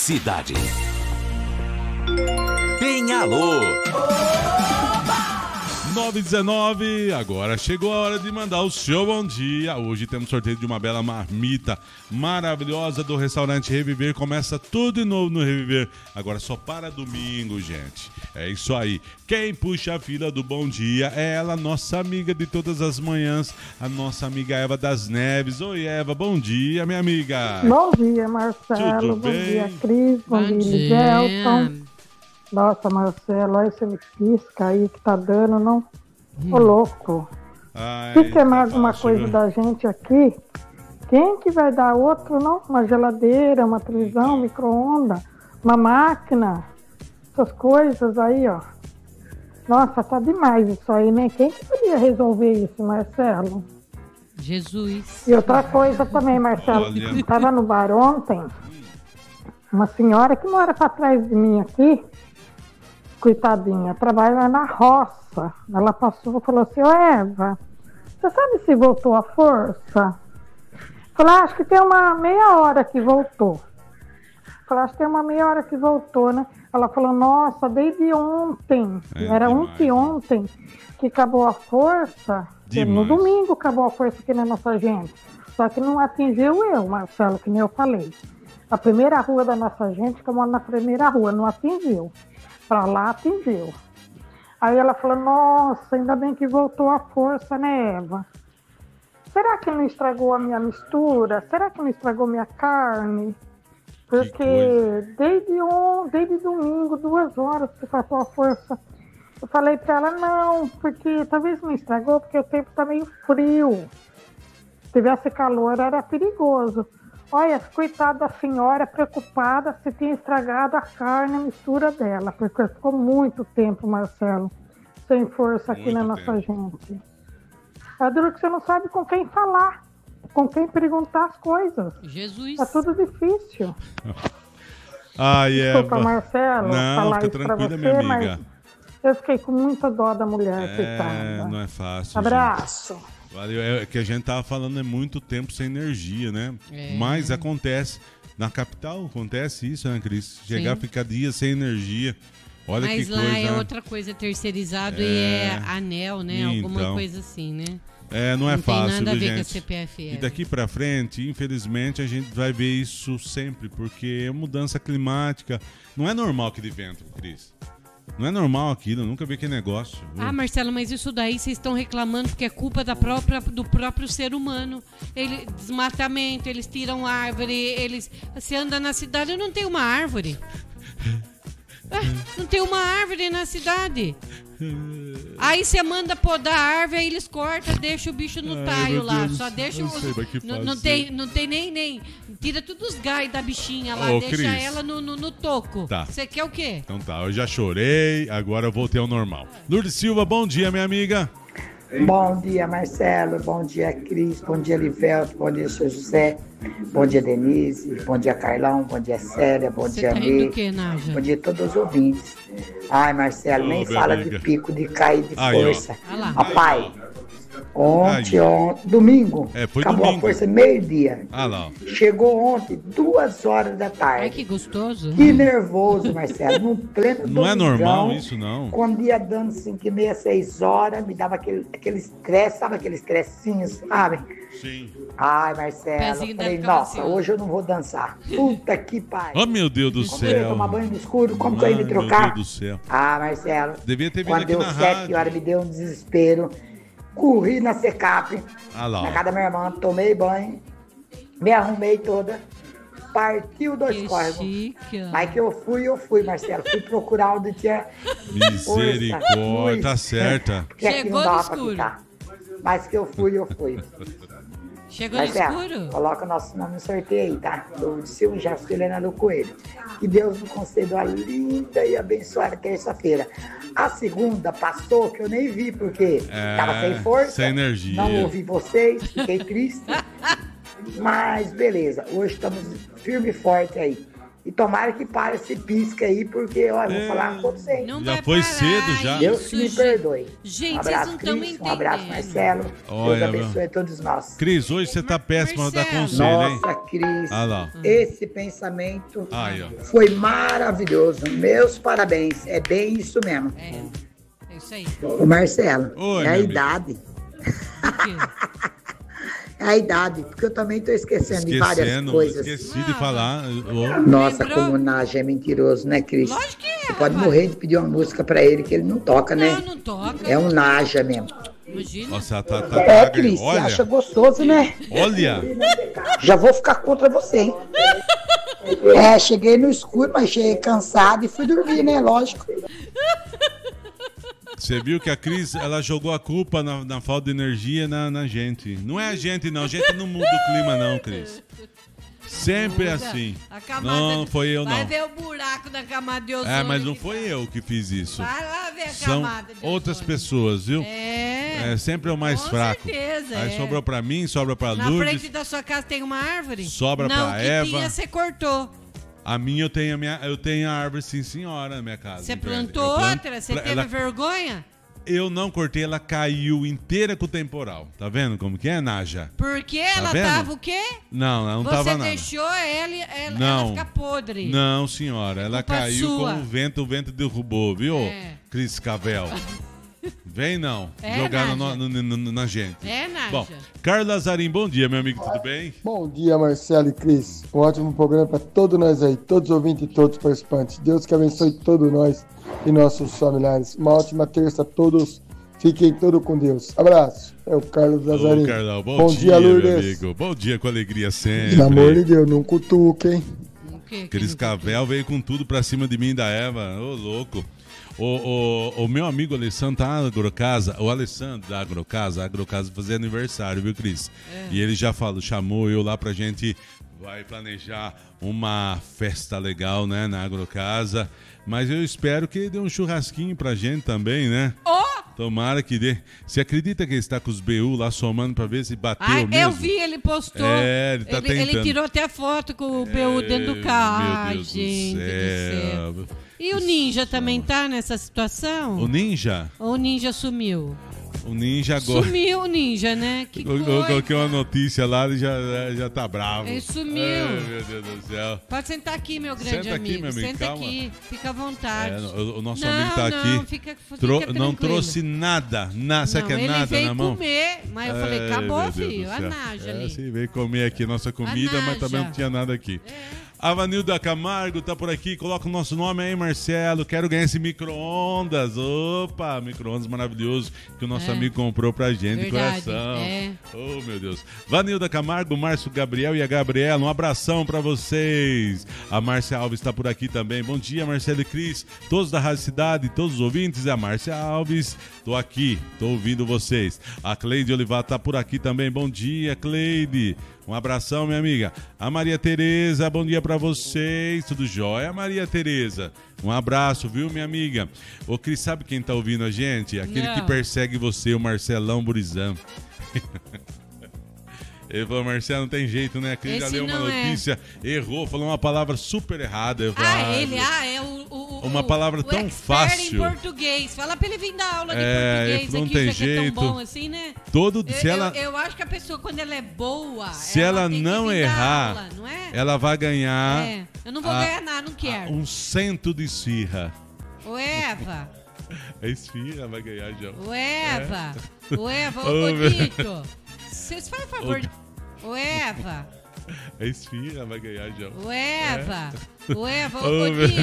Cidade. Tem alô. 9h19, agora chegou a hora de mandar o seu bom dia. Hoje temos sorteio de uma bela marmita maravilhosa do restaurante Reviver. Começa tudo de novo no Reviver. Agora só para domingo, gente. É isso aí. Quem puxa a fila do bom dia é ela, nossa amiga de todas as manhãs, a nossa amiga Eva das Neves. Oi, Eva, bom dia, minha amiga. Bom dia, Marcelo. Tudo bom bem? dia, Cris. Bom dia, Gelton. Nossa, Marcelo, olha esse pisca aí que tá dando, não? Ô, louco. Se queimar alguma coisa da gente aqui, quem que vai dar outro, não? Uma geladeira, uma televisão, micro-ondas, uma máquina, essas coisas aí, ó. Nossa, tá demais isso aí, né? Quem que podia resolver isso, Marcelo? Jesus. E outra coisa também, Marcelo, Olha. tava no bar ontem, uma senhora que mora pra trás de mim aqui, coitadinha, trabalha na roça. Ela passou e falou assim: ô Eva, você sabe se voltou a força? Falei, acho que tem uma meia hora que voltou. Falei, acho que tem uma meia hora que voltou, né? Ela falou, nossa, desde ontem, era ontem que acabou a força. No domingo acabou a força aqui na nossa gente. Só que não atingiu eu, Marcelo, que nem eu falei. A primeira rua da nossa gente, que eu moro na primeira rua, não atingiu. Pra lá atingiu. Aí ela falou, nossa, ainda bem que voltou a força, né, Eva? Será que não estragou a minha mistura? Será que não estragou minha carne? Porque desde domingo, 2 horas que faltou a força. Eu falei pra ela, não, porque talvez não estragou, porque o tempo tá meio frio. Se tivesse calor, era perigoso. Olha, coitada da senhora, preocupada se tinha estragado a carne, a mistura dela, porque ficou muito tempo, Marcelo, sem força aqui na nossa gente. É duro que você não sabe com quem falar, com quem perguntar as coisas. Jesus. É tudo difícil. Ai, Desculpa, Eva. Marcelo, Não, falar fica isso pra tranquila, você, minha amiga. mas eu fiquei com muita dó da mulher, coitada. Não é fácil. Abraço. Gente. Valeu. É que a gente tava falando é muito tempo sem energia, né? Mas acontece. Na capital acontece isso, né, Cris? Chegar a ficar dias sem energia. Olha mas que lá coisa. é outra coisa, terceirizado e é anel, né? Então, alguma coisa assim, né? Não é fácil, tem nada a ver gente? com a CPF. E daqui pra frente, infelizmente, a gente vai ver isso sempre, porque é mudança climática. Não é normal aquele vento, Cris. Não é normal aquilo, eu nunca vi aquele negócio. Viu? Ah, Marcelo, mas isso daí vocês estão reclamando porque é culpa do próprio ser humano. Desmatamento, eles tiram árvore, você anda na cidade e não tem uma árvore. Não tem uma árvore na cidade. Aí você manda podar a árvore, aí eles cortam, deixa o bicho no taio lá. Só deixa não tem nem. Tira todos os gás da bichinha lá, deixa Cris, ela no toco. Tá. Você quer o quê? Então tá, eu já chorei, agora eu voltei ao normal. Lourdes Silva, bom dia, minha amiga. Bom dia, Marcelo. Bom dia, Cris. Bom dia, Livelto. Bom dia, seu José. Bom dia, Denise. Bom dia, Carlão. Bom dia, Célia. Bom dia, Ney. Bom dia a todos os ouvintes. Ai, Marcelo, nem fala de pico, de cair de força. Rapaz, ontem, domingo, acabou a força meio-dia. Chegou ontem, 2 horas da tarde. Ai, que gostoso. Que nervoso, Marcelo. No pleno Não domingão, é normal isso, não. quando ia dando 5h30, 6 horas, me dava aquele estresse, sabe aquele estressinho, sabe? Sim. Ai, Marcelo, eu falei, nossa, hoje eu não vou dançar. Puta que pariu. Oh, meu Deus do Como que eu ia céu. tomar banho no escuro? Como que eu ia me trocar? Meu Deus do céu. Ah, Marcelo. Devia ter vindo quando aqui deu na 7 rádio. horas, me deu um desespero. Corri na secap, Ah lá, na ó. casa da minha irmã, tomei banho, me arrumei toda, partiu 2 córregos. Mas que eu fui, Marcelo. Fui procurar onde tinha Misericórdia, tá certa. Porque aqui não dava pra ficar. Mas que eu fui. Chegou Marcelo, no escuro? coloca o nosso nome no sorteio aí, tá? Do Silvio Jefferson Helena do Coelho. Que Deus nos conceda uma linda e abençoada terça-feira. A segunda passou, que eu nem vi, porque tava sem força. Sem energia. Não ouvi vocês, fiquei triste. Mas beleza, hoje estamos firme e forte aí. E tomara que pare esse pisca aí, porque, olha, vou falar com você. Não Já vai foi parar cedo, já. Deus que me perdoe. Gente, um abraço, vocês não estão Cris, um abraço, Marcelo. Olha, Deus abençoe a todos nós. Cris, hoje você tá péssimo da Marcelo. conselho, hein? Nossa, Cris, Ah lá. esse pensamento Aí, ó. foi maravilhoso. Meus parabéns. É bem isso mesmo. É isso aí. O Marcelo, Oi, é a meu amigo. idade. Por quê? É a idade, porque eu também tô esquecendo de várias coisas. Esqueci de falar. Nossa, Lembrou? como o Naja é mentiroso, né, Cris? Lógico que é, Você pode rapaz. morrer de pedir uma música pra ele que ele não toca, né? Não toca. É um Naja mesmo. Imagina. Nossa, tá É, magra. Cris, você Olha, acha gostoso, né? olha. Já vou ficar contra você, hein? É, cheguei no escuro, mas cheguei cansado e fui dormir, né? Lógico. Você viu que a Cris, ela jogou a culpa na falta de energia na gente. Não é a gente, não. A gente não muda o clima, não, Cris. Sempre é assim. A camada Não, foi eu, Vai não. ver o buraco da camada de ozônio. É, mas não que foi tá. eu que fiz isso. Vai lá ver a São camada de outras ozônio. pessoas, viu? É. É sempre o mais Com fraco. certeza, Aí é. sobrou pra mim, sobra pra Na Lourdes. frente da sua casa tem uma árvore? Sobra não, pra que Eva. tinha, você cortou. A minha eu tenho a árvore, sim, senhora, na minha casa. Você entende? plantou Eu planto- outra? Você ela- teve vergonha? Eu não cortei, ela caiu inteira com o temporal. Tá vendo como que é, Naja? Porque ela vendo? tava o quê? Não, ela não Você tava nada. deixou ela Não. ficar podre. Não, senhora, ela Culpa caiu sua. com o vento derrubou, viu, É. Cris Cavel? Vem não, É, jogar Naja. na gente. É, Nádia? Bom, Carlos Lazarim, bom dia, meu amigo, tudo bem? Bom dia, Marcelo e Cris. Um ótimo programa para todos nós aí, todos os ouvintes e todos os participantes. Deus que abençoe todos nós e nossos familiares. Uma ótima terça a todos. Fiquem todos com Deus. Abraço. É o Carlos Lazarim. Ô, Carlão, bom dia, meu Lourdes. amigo. Bom dia com alegria sempre. Pelo amor de Deus, não cutuque, hein? O quê? Cris Cavel veio com tudo pra cima de mim e da Eva. Ô, louco. O meu amigo Alessandro tá na Agrocasa. O Alessandro da Agrocasa. A Agrocasa fazia aniversário, viu, Cris? E ele já chamou eu lá pra gente. Vai planejar uma festa legal, né, na Agrocasa. Mas eu espero que ele dê um churrasquinho pra gente também, né? Ó! Tomara que dê. Você acredita que ele está com os BU lá somando pra ver se bateu Ai, mesmo? eu vi, ele postou. É, ele tá ele tentando. tirou até foto com o BU dentro do carro. Meu Ai, Deus do gente do céu. E o Ninja também tá nessa situação? O Ninja? Ou o Ninja sumiu? O Ninja agora. Sumiu o Ninja, né? Que Eu coisa. coloquei uma notícia lá, ele já tá bravo. Ele sumiu. Ai, meu Deus do céu. Pode sentar aqui, meu grande Senta aqui, amigo. meu amigo, Senta calma. aqui, fica à vontade. É, o nosso Não, amigo tá não, aqui. fica Não tranquilo. trouxe nada. Você quer ele nada veio na mão? comer, mas eu falei, Ai, acabou, meu Deus filho. do A céu. Naja ali. Sim, veio comer aqui nossa comida, mas também Naja. não tinha nada aqui. A Vanilda Camargo tá por aqui, coloca o nosso nome aí, Marcelo. Quero ganhar esse micro-ondas. Opa, micro-ondas maravilhoso que o nosso amigo comprou pra gente, de Verdade, coração. é. Oh, meu Deus. Vanilda Camargo, Márcio Gabriel e a Gabriela, um abração pra vocês. A Márcia Alves tá por aqui também. Bom dia, Marcelo e Cris, todos da Rádio Cidade, todos os ouvintes. A Márcia Alves, tô aqui, tô ouvindo vocês. A Cleide Olivato tá por aqui também. Bom dia, Cleide. Um abração, minha amiga. A Maria Tereza, bom dia pra vocês. Tudo jóia, Maria Tereza? Um abraço, viu, minha amiga? Ô, Cris, sabe quem tá ouvindo a gente? Aquele Não. que persegue você, o Marcelão Burizão. Ele falou, Marcelo, não tem jeito, né? A Cris já Esse leu uma não é. notícia, errou, falou uma palavra super errada. Eu falei, É Uma palavra o tão expert fácil. em português. Fala pra ele vir dar aula de É, português não aqui, tem já que é jeito. tão bom assim, né? Eu acho que a pessoa, quando ela é boa, Se ela tem que não vir dar errar, aula, não é? ela vai ganhar É, eu não vou ganhar nada, não quero. um cento de esfirra. Ô, Eva, A esfirra vai ganhar já. ô, Eva, ô, Eva, Ô, ô, meu- Dito, vocês fazem favor. Ô, Eva, A esfirra vai ganhar já. ô, Eva, ô, Eva, Ô, ô, meu- Dito.